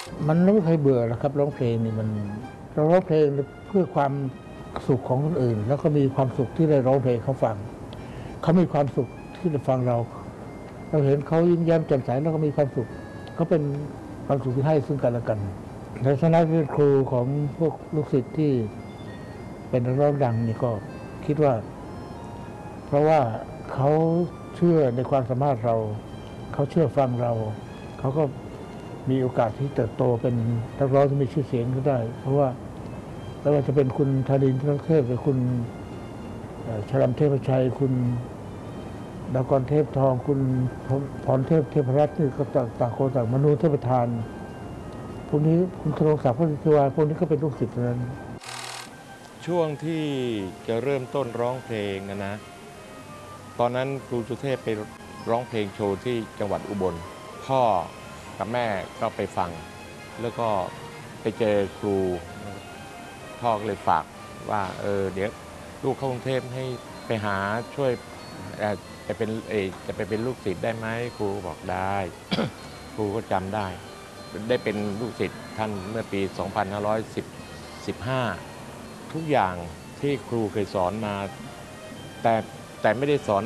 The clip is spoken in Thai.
มันไม่เคยเบื่อหรอกครับร้องเพลงนี่มันเราร้องเพลงเพื่อความสุขของคนอื่นแล้วก็มีความสุขที่ได้ร้องเพลงเขาฟังเขามีความสุขที่ได้ฟังเราเห็นเขายิ้มแย้มแจ่มใสแล้วก็มีความสุขเขาเป็นความสุขที่ให้ซึ่งกันและกันในฐานะที่เป็นครูของพวกลูกศิษย์ที่เป็นนักร้องดังนี่ก็คิดว่า เพราะว่าเขาเชื่อในความสามารถเราเขาเชื่อฟังเราเขาก็มีโอกาสที่เติบโตเป็นนักร้องที่มีชื่อเสียงก็ได้เพราะว่าไม่ว่าจะเป็นคุณธารินทร์ทั้งเทพหรือคุณชลัมเทพชัยคุณดาวกรเทพทองคุณพรเทพรัตน์นี่ก็ต่างคนต่างมนูเทพทานพวกนี้คุณธนงศักดิ์พระศิวาพวกนี้ก็เป็นลูกศิษย์นั้นช่วงที่จะเริ่มต้นร้องเพลงนะตอนนั้นครูสุเทพไปร้องเพลงโชว์ที่จังหวัดอุบลพ่อกับแม่ก็ไปฟังแล้วก็ไปเจอครูพ่อก็เลยฝากว่าเดี๋ยวลูกเข้ากรุงเทพให้ไปหาช่วยจะไปเป็นลูกศิษย์ได้ไหมครูบอกได้ ครูก็จำได้เป็นลูกศิษย์ท่านเมื่อปี 2515 ทุกอย่างที่ครูเคยสอนมาแต่ไม่ได้สอน